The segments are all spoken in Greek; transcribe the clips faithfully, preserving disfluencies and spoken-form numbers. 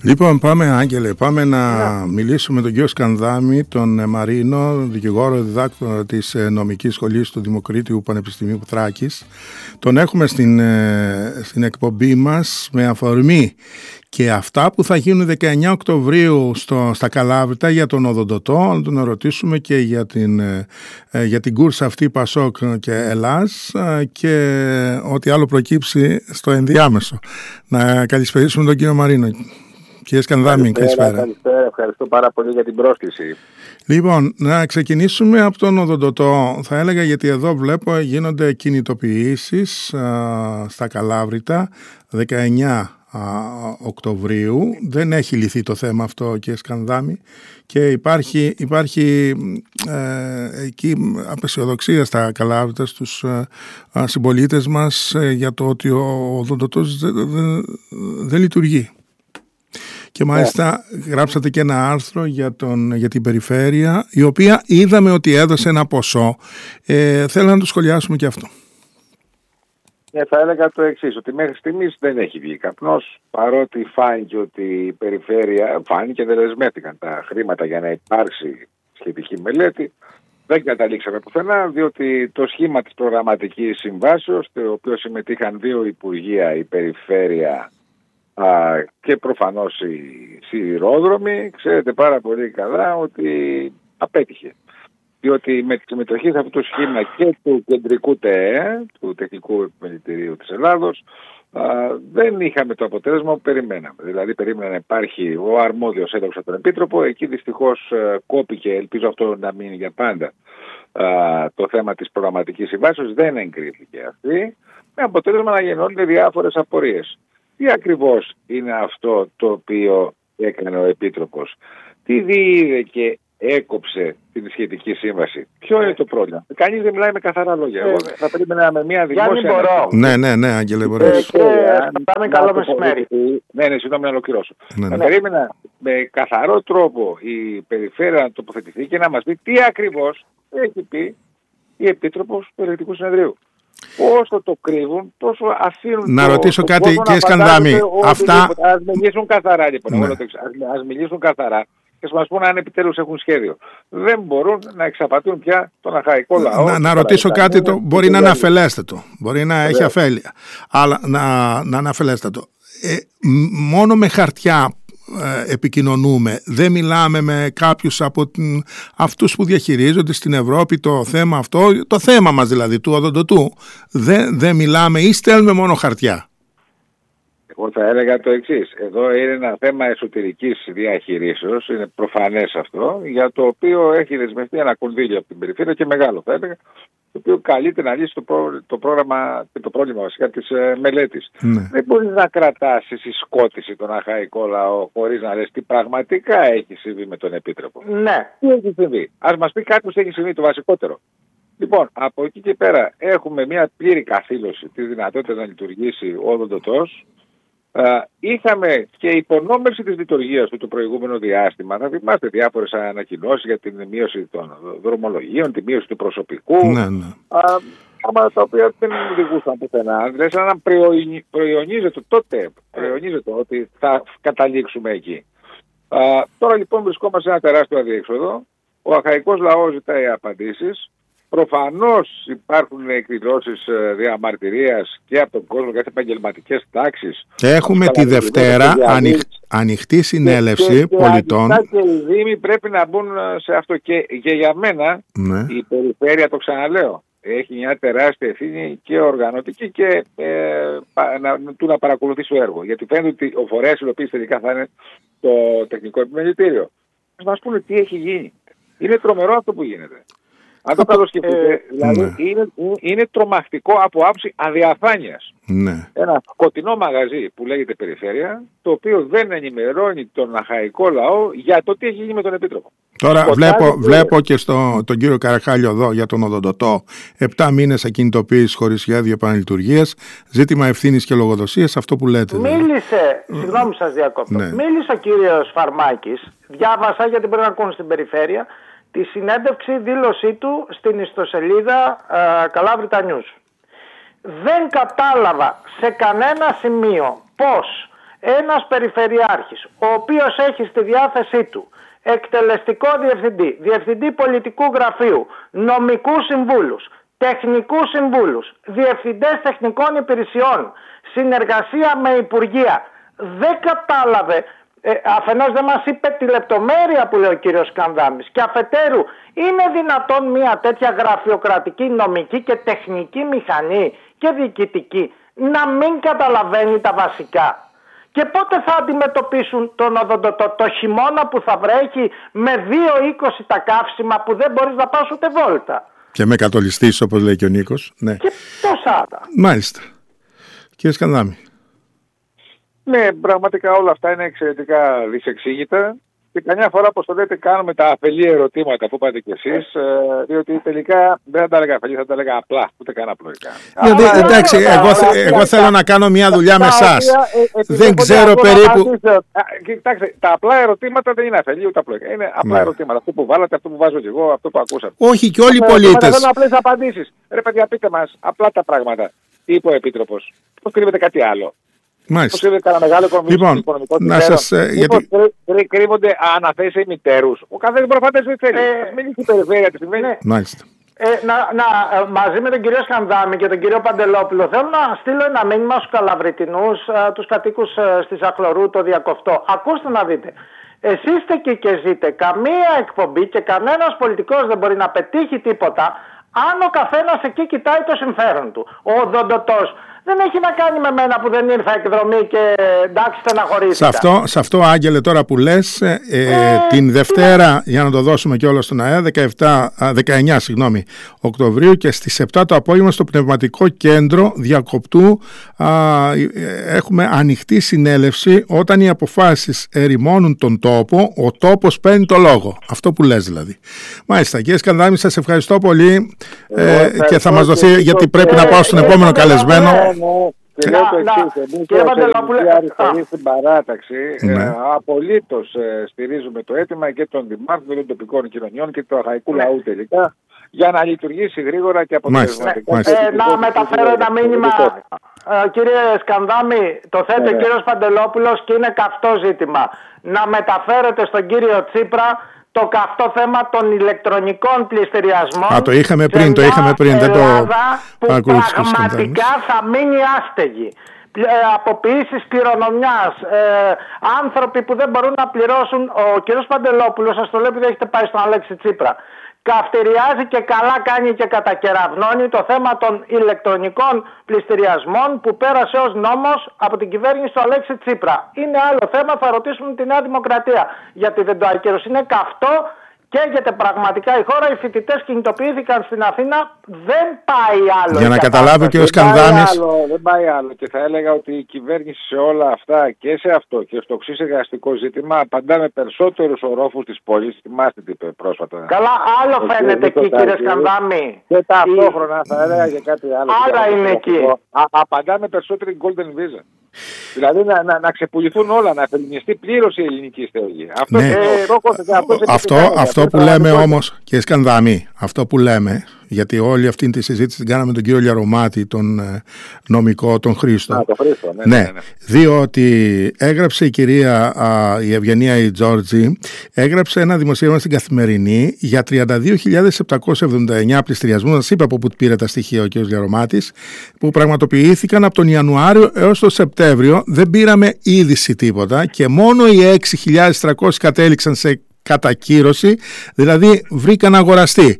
Λοιπόν, πάμε, Άγγελε, πάμε να yeah. μιλήσουμε με τον κύριο Σκανδάμη, τον Μαρίνο, δικηγόρο διδάκτορα της νομικής σχολής του Δημοκρίτιου Πανεπιστημίου Θράκης. Τον έχουμε στην, στην εκπομπή μας με αφορμή και αυτά που θα γίνουν δεκαεννιά Οκτωβρίου στο, στα Καλάβρητα για τον Οδοντοτό. Να τον ρωτήσουμε και για την, για την κούρσα αυτή Πασόκ και Ελλάς και ό,τι άλλο προκύψει στο ενδιάμεσο. Να καλησπερίσουμε τον κύριο Μαρίνο. Κύριε Σκανδάμη, καλησπέρα. Καλησπέρα, ευχαριστώ πάρα πολύ για την πρόσκληση. Λοιπόν, να ξεκινήσουμε από τον Οδοντοτό. Θα έλεγα, γιατί εδώ βλέπω γίνονται κινητοποιήσεις α, στα Καλάβρητα δεκαεννιά Οκτωβρίου. Δεν έχει λυθεί το θέμα αυτό, κύριε Σκανδάμη, και υπάρχει, υπάρχει ε, εκεί απεσιοδοξία στα Καλάβρητα στους ε, συμπολίτες μας ε, για το ότι ο Οδοντοτός δεν δε, δε λειτουργεί. Και μάλιστα yeah. γράψατε και ένα άρθρο για, τον, για την περιφέρεια, η οποία είδαμε ότι έδωσε ένα ποσό. Ε, θέλω να το σχολιάσουμε και αυτό. Ε, θα έλεγα το εξής, ότι μέχρι στιγμής δεν έχει βγει καπνός, παρότι φάνηκε ότι η περιφέρεια, φάνηκε δεν δεσμεύτηκαν τα χρήματα για να υπάρξει σχετική μελέτη. Δεν καταλήξαμε πουθενά, διότι το σχήμα της προγραμματικής συμβάσεως, το οποίο συμμετείχαν δύο υπουργεία, η περιφέρεια Α, και προφανώς οι σιδηρόδρομοι, ξέρετε πάρα πολύ καλά ότι απέτυχε. Διότι με τη συμμετοχή σε αυτό το σχήμα και του κεντρικού ΤΕΕ, του Τεχνικού Επιμελητηρίου της Ελλάδος, α, δεν είχαμε το αποτέλεσμα που περιμέναμε. Δηλαδή περίμενα να υπάρχει ο αρμόδιος έδωξα τον Επίτροπο, εκεί δυστυχώς α, κόπηκε, ελπίζω αυτό να μείνει για πάντα, α, το θέμα της προγραμματικής συμβάσεως, δεν εγκρίθηκε αυτή, με αποτέλεσμα να γεννώνται διάφορες απορίες. Τι ακριβώς είναι αυτό το οποίο έκανε ο Επίτροπος? Τι διείδε και έκοψε την σχετική σύμβαση? Ποιο είναι το πρόβλημα? Κανείς δεν μιλάει με καθαρά λόγια. Εγώ θα περίμενα με μια δημόσια... μπορώ. Ναι, ναι, ναι, Άγγελε, μπορείς. Πάμε καλό μεσημέρι. Ναι, ναι, συγγνώμη να ολοκληρώσω. Ναι, ναι. Θα περίμενα με καθαρό τρόπο η περιφέρεια να τοποθετηθεί και να μας πει τι ακριβώς έχει πει η Επίτροπος του Ελεκτικού Συνεδρίου. Όσο το κρύβουν, τόσο αφήνουν. Να το, ρωτήσω το κάτι, κύριε Σκανδάμη. Αυτά... Ας μιλήσουν καθαρά, λοιπόν. Ναι. Ας, ας μιλήσουν καθαρά και μας πούνε αν επιτέλους έχουν σχέδιο. Δεν μπορούν να εξαπατούν πια τον αρχαϊκό λαό. Να, να ρωτήσω κάτι, το, μπορεί να είναι αφελέστατο. Μπορεί να έχει αφέλεια. Αλλά να, να είναι αφελέστατο. Ε, μόνο με χαρτιά ε, επικοινωνούμε. Δεν μιλάμε με κάποιους από την, αυτούς που διαχειρίζονται στην Ευρώπη το θέμα αυτό, το θέμα μας δηλαδή του οδοντοτού. Δεν, δεν μιλάμε ή στέλνουμε μόνο χαρτιά? Εγώ θα έλεγα το εξής. Εδώ είναι ένα θέμα εσωτερικής διαχειρίσεως, είναι προφανές αυτό, για το οποίο έχει δεσμευτεί ένα κονδύλιο από την περιφέρεια και μεγάλο θα έλεγα, το οποίο καλείται να λύσει το, προ... το πρόγραμμα και το πρόβλημα βασικά της ε, μελέτης. Ναι. Δεν μπορείς να κρατάς στη σκότηση τον αρχαϊκό λαό χωρίς να λες τι πραγματικά έχει συμβεί με τον Επίτροπο. Ναι. Τι έχει συμβεί? Ας μας πει κάποιος τι έχει συμβεί, το βασικότερο. Λοιπόν, από εκεί και πέρα έχουμε μια πλήρη καθήλωση της δυνατότητας να λειτουργήσει ο οδοντοτός. Uh, είχαμε και υπονόμευση της λειτουργίας του το προηγούμενο διάστημα. Θα θυμάστε διάφορες ανακοινώσεις για την μείωση των δρομολογίων, τη μείωση του προσωπικού. Ναι, ναι. Uh, άμα τα οποία δεν οδηγούσαν πουθενά. Δηλαδή, σαν να προϊονίζεται τότε προϊονίζεται ότι θα καταλήξουμε εκεί. Uh, τώρα λοιπόν βρισκόμαστε σε ένα τεράστιο αδιέξοδο. Ο αρχαϊκός λαός ζητάει απαντήσεις. Προφανώς υπάρχουν εκδηλώσεις διαμαρτυρίας και από τον κόσμο και από επαγγελματικές τάξεις. Έχουμε τη Δευτέρα ανοιχ, ανοιχτή συνέλευση και, και, πολιτών. Και, και οι Δήμοι πρέπει να μπουν σε αυτό. Και, και για μένα ναι. η περιφέρεια, το ξαναλέω, έχει μια τεράστια ευθύνη και οργανωτική και ε, να, του να παρακολουθήσει το έργο. Γιατί φαίνεται ότι ο φορέας υλοποίησης τελικά θα είναι το Τεχνικό Επιμελητήριο. Ας μας πούνε τι έχει γίνει. Είναι τρομερό αυτό που γίνεται. Αν το καλοσκεφτείτε, ε, δηλαδή ναι. είναι, είναι τρομακτικό από άψη αδιαφάνειας. Ναι. Ένα σκοτεινό μαγαζί που λέγεται περιφέρεια, το οποίο δεν ενημερώνει τον αρχαϊκό λαό για το τι έχει γίνει με τον Επίτροπο. Τώρα βλέπω, και... βλέπω και στο, τον κύριο Καραχάλιο εδώ για τον οδοντοτό. Επτά μήνες ακινητοποίηση χωρίς σχέδιο επαναλειτουργίας, ζήτημα ευθύνης και λογοδοσίας, αυτό που λέτε. Μίλησε, mm. συγγνώμη σας διακόπτω, ναι. μίλησε ο κύριος Φαρμάκης, διάβασα γιατί πρέπει να ακούν στην περιφέρεια, τη συνέντευξη δήλωσή του στην ιστοσελίδα ε, Καλάβρητα News. Δεν κατάλαβα σε κανένα σημείο πώς ένας περιφερειάρχης, ο οποίος έχει στη διάθεσή του εκτελεστικό διευθυντή, διευθυντή πολιτικού γραφείου, νομικούς συμβούλους, τεχνικούς συμβούλους, διευθυντές τεχνικών υπηρεσιών, συνεργασία με υπουργεία, δεν κατάλαβε, ε, αφενός δεν μας είπε τη λεπτομέρεια που λέει ο κύριος Σκανδάμης, και αφετέρου είναι δυνατόν μια τέτοια γραφειοκρατική, νομική και τεχνική μηχανή και διοικητική να μην καταλαβαίνει τα βασικά? Και πότε θα αντιμετωπίσουν τον οδοντοτό? Το χειμώνα που θα βρέχει με δύο είκοσι τα καύσιμα που δεν μπορείς να πας ούτε βόλτα. Και με κατολιστήσεις, όπως λέει και ο Νίκος. Ναι. Και τόσα άλλα. Μάλιστα. Κύριε Σκανδάμη. Ναι, πραγματικά όλα αυτά είναι εξαιρετικά δυσεξήγητα. Και καμιά φορά, όπως το λέτε, κάνουμε τα αφελή ερωτήματα που είπατε κι εσείς, ε, διότι τελικά δεν θα τα έλεγα αφελή, θα τα έλεγα απλά, ούτε καν απλοϊκά. Γιατί, Αλλά, εντάξει, εγώ, εγώ, εγώ θέλω να κάνω μια δουλειά με εσάς. Δεν ξέρω περίπου. Κοιτάξτε, τα απλά ερωτήματα δεν είναι αφελή ούτε απλοϊκά. Είναι απλά ερωτήματα. Αυτό που βάλατε, αυτό που βάζω κι εγώ, αυτό που ακούσατε. Όχι, και όλοι οι πολίτες. Θέλουν απλές απαντήσεις. Ρε παιδιά, πείτε μας απλά τα πράγματα. Τι είπε ο Επίτροπος? Πώς κρύβεται κάτι άλλο? Μάλιστα. Πώς κρύβεται κανένα μεγάλο οικονομικό, λοιπόν, οικονομικό να σας, ε, γιατί... κρύ, κρύβονται αναθέσεις μητέρους? Ο καθένας μπορεί να φαντάσει τι θέλει. Ας μην έχει περιφέρεια τη στιγμή. Μάλιστα. Ε, να, να, μαζί με τον κύριο Σκανδάμη και τον κύριο Παντελόπουλο θέλω να στείλω ένα μήνυμα στους Καλαβριτινούς, τους κατοίκους στη Ζαχλωρού, το Διακοφτό. Ακούστε να δείτε. Εσείς είστε εκεί και ζείτε. Καμία εκπομπή και κανένας πολιτικός δεν μπορεί να πετύχει τίποτα αν ο καθένας εκεί κοιτάει το συμφέρον του. Ο οδοντοτός δεν έχει να κάνει με μένα που δεν ήρθα εκδρομή και εντάξει στεναχωρήθηκα. Σε αυτό, σε αυτό Άγγελε, τώρα που λες, ε, ε, την Δευτέρα, ναι, για να το δώσουμε και όλα στον αέρα, δεκαεπτά, δεκαεννιά συγγνώμη, Οκτωβρίου, και στις επτά το απόγευμα στο Πνευματικό Κέντρο Διακοπτού α, έχουμε ανοιχτή συνέλευση. Όταν οι αποφάσεις ερημώνουν τον τόπο, ο τόπος παίρνει το λόγο. Αυτό που λες δηλαδή. Μάλιστα, κύριε Σκανδάμη, σας ευχαριστώ πολύ ε, και θα μας δοθεί, γιατί πρέπει να πάω στον επόμενο καλεσμένο. Και λέω το εξής, εμείς ως αριστεροί στην παράταξη ε, απολύτως ε, στηρίζουμε το αίτημα και των δημάρχων και των τοπικών κοινωνιών και του αρχαϊκού λαού τελικά, για να λειτουργήσει γρήγορα και αποτελεσματικά. Ε, να μεταφέρω ένα μήνυμα, ε, κύριε Σκανδάμη, το θέτει ο κύριος Παντελόπουλος και είναι καυτό ζήτημα. Να μεταφέρετε στον κύριο Τσίπρα το καυτό θέμα των ηλεκτρονικών πληστηριασμών. Α, το είχαμε πριν, το είχαμε πριν, δεν το ακολούθησα. Που πραγματικά θα μείνει άστεγη. Αποποιήσεις κληρονομιάς, ε, άνθρωποι που δεν μπορούν να πληρώσουν. Ο κ. Παντελόπουλος, σας το λέω επειδή έχετε πάει στον Αλέξη Τσίπρα, καυτηριάζει και καλά κάνει και κατακεραυνώνει το θέμα των ηλεκτρονικών πληστηριασμών που πέρασε ως νόμος από την κυβέρνηση του Αλέξη Τσίπρα. Είναι άλλο θέμα, θα ρωτήσουμε τη Νέα Δημοκρατία γιατί δεν το ακύρωσε. Είναι καυτό, καίγεται πραγματικά η χώρα. Οι φοιτητές κινητοποιήθηκαν στην Αθήνα. Δεν πάει άλλο. Για να καταλάβει και ο Σκανδάμης. Δεν πάει άλλο. Και θα έλεγα ότι η κυβέρνηση σε όλα αυτά και σε αυτό και στο οξύ εργαστικό ζήτημα απαντά με περισσότερους ορόφους της πόλης. Θυμάστε τι είπε πρόσφατα. Καλά, άλλο φαίνεται εκεί, κύριε Σκανδάμη. Και ταυτόχρονα θα έλεγα και κάτι άλλο. Άλλα είναι εκεί. Απαντά με περισσότερη golden visa. Δηλαδή να, να, να ξεπουληθούν όλα, να αφαιρνιστεί πλήρως η ελληνική στέγη. Αυτό, ναι. ε, αυτό, αυτό που λέμε όμως, κύριε Σκανδάμη, αυτό που λέμε, γιατί όλη αυτή τη συζήτηση την κάναμε με τον κύριο Λιαρωμάτη, τον ε, νομικό, τον Χρήστο. Α, το Χρήστο, ναι, ναι, ναι, ναι. Διότι έγραψε η κυρία α, η Ευγενία η Τζόρτζη, έγραψε ένα δημοσίευμα στην Καθημερινή για τριάντα δύο χιλιάδες επτακόσιους εβδομήντα εννέα πληστηριασμούς. Σας είπα από πού πήρε τα στοιχεία ο κύριος Λιαρωμάτης, που πραγματοποιήθηκαν από τον Ιανουάριο έως τον Σεπτέμβριο. Δεν πήραμε είδηση τίποτα και μόνο οι έξι χιλιάδες τριακόσιοι κατέληξαν σε κατακύρωση, δηλαδή βρήκαν αγοραστή.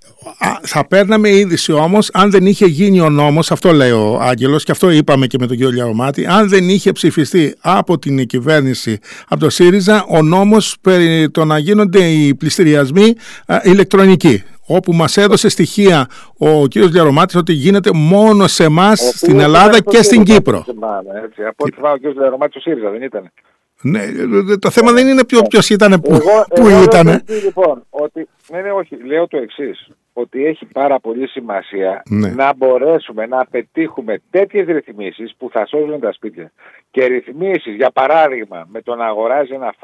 Θα παίρναμε είδηση όμως αν δεν είχε γίνει ο νόμος, αυτό λέει ο Άγγελος και αυτό είπαμε και με τον κύριο Λιαρωμάτη, αν δεν είχε ψηφιστεί από την κυβέρνηση, από το ΣΥΡΙΖΑ, ο νόμος περί το να γίνονται οι πληστηριασμοί α, ηλεκτρονικοί, όπου μας έδωσε στοιχεία ο κύριος Λιαρωμάτης ότι γίνεται μόνο σε εμάς στην Ελλάδα και στην Κύπρο. Έτσι, από ό,τι θυμάμαι ο κύριος Λιαρωμάτης ο ΣΥΡΙΖΑ δεν ήταν. Ναι, το θέμα δεν είναι ποιο, ποιος ήταν που, εγώ, που εγώ ήταν. Λοιπόν, ότι, ναι, ναι, όχι, λέω το εξής, ότι έχει πάρα πολύ σημασία ναι. να μπορέσουμε να πετύχουμε τέτοιες ρυθμίσεις που θα σώζουν τα σπίτια. Και ρυθμίσεις, για παράδειγμα, με το να αγοράζει ένα φαν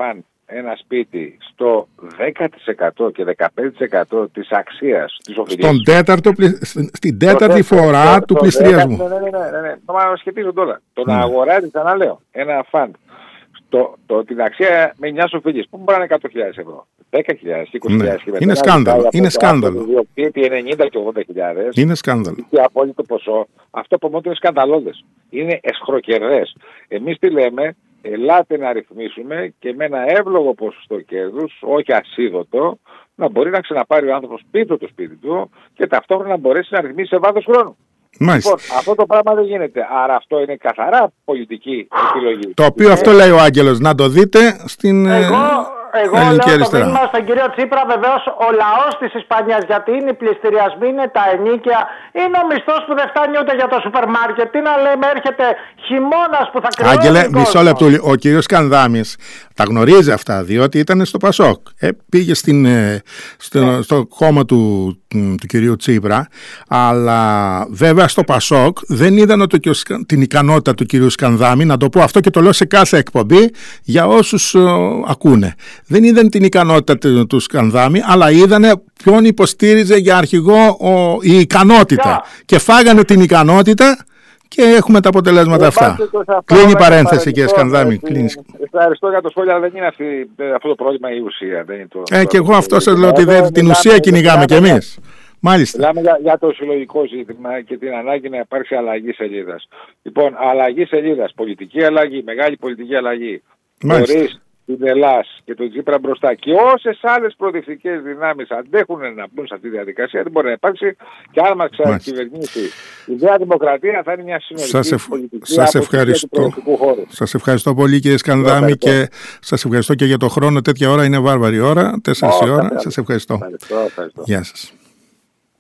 ένα σπίτι στο δέκα τοις εκατό και δεκαπέντε τοις εκατό της αξίας της οφειλίας. Στον τέταρτο, στην τέταρτη φορά του πληστηριασμού. Ναι, ναι, ναι, ναι, ναι. Μα σχετίζω τώρα. Το να αγοράζει, ξαναλέω, ένα φαντ το, το, την αξία με εννιά οφειλίες, που μπορεί να είναι εκατό χιλιάδες ευρώ, δέκα χιλιάδες, είκοσι χιλιάδες ναι. Είναι σκάνδαλο. Είναι σκάνδαλο. ενενήντα και ογδόντα χιλιάδες. Είναι σκάνδαλο. Και απόλυτο ποσό. Αυτό από μόνο είναι σκανδαλώδες. Είναι εσχροκερδές. Εμείς τι λέμε, ελάτε να ρυθμίσουμε και με ένα εύλογο ποσοστό κέρδους, όχι ασίδωτο, να μπορεί να ξαναπάρει ο άνθρωπος πίσω το σπίτι του και ταυτόχρονα να μπορέσει να ρυθμίσει σε βάθος χρόνου. Μάλιστα. Λοιπόν, αυτό το πράγμα δεν γίνεται. Άρα αυτό είναι καθαρά πολιτική επιλογή. Το οποίο αυτό λέει ο Άγγελος. Να το δείτε στην εγώ, εγώ ελληνική λέω αριστερά. το μήνυμα στον κύριο Τσίπρα, βεβαίως ο λαός της Ισπανίας, γιατί είναι οι πληστηριασμοί, είναι τα ενίκαια, είναι ο μισθός που δεν φτάνει ούτε για το σούπερ μάρκετ. Τι να λέμε, έρχεται χειμώνας που θα κρυώσει. Άγγελε, μισό λεπτό. Ο κύριος Κανδάμης τα γνωρίζει αυτά, διότι ήταν στο Πασόκ. Ε, πήγε στην, στο, ναι. στο κόμμα του, του κυρίου Τσίπρα, αλλά βέβαια στο Πασόκ δεν είδαν το, την ικανότητα του κυρίου Σκανδάμη, να το πω αυτό και το λέω σε κάθε εκπομπή για όσους uh, ακούνε. Δεν είδαν την ικανότητα του, του Σκανδάμη, αλλά είδαν ποιον υποστήριζε για αρχηγό ο, η ικανότητα. Yeah. Και φάγανε την ικανότητα και έχουμε τα αποτελέσματα αυτά. Κλείνει η παρένθεση, κύριε Σκανδάμη. Ευχαριστώ για το σχόλιο, αλλά δεν είναι αυτή, αυτό το πρόβλημα η ουσία. Δεν είναι το, ε, το, και εγώ αυτό σας λέω ότι δεν, την ουσία κυνηγάμε κι εμείς. Μάλιστα. Μιλάμε για, για το συλλογικό ζήτημα και την ανάγκη να υπάρξει αλλαγή σελίδας. Λοιπόν, αλλαγή σελίδας, πολιτική αλλαγή, μεγάλη πολιτική αλλαγή. Χωρίς την Ελλάς και τον Τσίπρα μπροστά και όσες άλλες προοδευτικές δυνάμεις αντέχουν να μπουν σε αυτή τη διαδικασία, δεν μπορεί να υπάρξει. Και αν μας ξανακυβερνήσει η Νέα Δημοκρατία, θα είναι μια συνολική σας ευ... πολιτική σας ευχαριστώ. Σας ευχαριστώ πολύ, κύριε Σκανδάμη, και σας ευχαριστώ και για το χρόνο. Τέτοια ώρα είναι βάρβαρη ώρα, τέσσερις η ώρα. Σας ευχαριστώ. Ευχαριστώ, ευχαριστώ. Γεια σας.